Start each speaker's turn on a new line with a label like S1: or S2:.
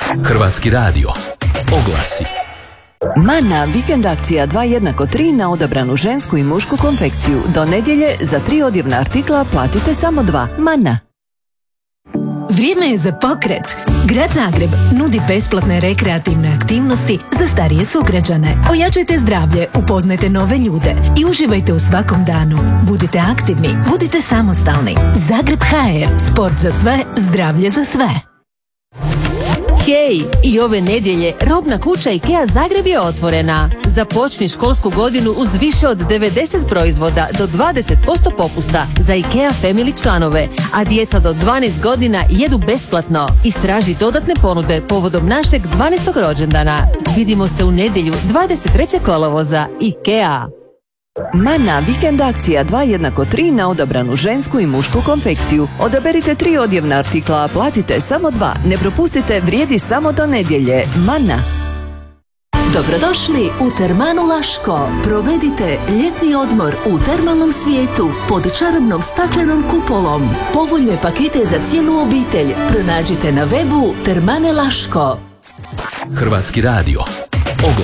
S1: Hrvatski radio. Oglasi.
S2: Mana vikend akcija 2 = 3 na odabranu žensku i mušku konfekciju. Do nedjelje za 3 odjevna artikla platite samo 2. Mana.
S3: Vrijeme je za pokret. Grad Zagreb nudi besplatne rekreativne aktivnosti za starije sugrađane. Ojačajte zdravlje, upoznajte nove ljude i uživajte u svakom danu. Budite aktivni, budite samostalni. Zagreb HR. Sport za sve, zdravlje za sve.
S4: Hej, i ove nedjelje robna kuća IKEA Zagreb je otvorena. Započni školsku godinu uz više od 90 proizvoda do 20% popusta za IKEA Family članove, a djeca do 12 godina jedu besplatno. Istraži dodatne ponude povodom našeg 12. rođendana. Vidimo se u nedjelju 23. kolovoza. IKEA.
S2: Mana vikend akcija 2 = 3 na odabranu žensku i mušku konfekciju. Odaberite 3 odjevna artikla, a platite samo 2. Ne propustite, vrijedi samo do nedjelje. Mana.
S3: Dobrodošli u Termanu Laško. Provedite ljetni odmor u termalnom svijetu pod čarobnom staklenom kupolom. Povoljne pakete za cijelu obitelj pronađite na webu Termane Laško.
S1: Hrvatski radio.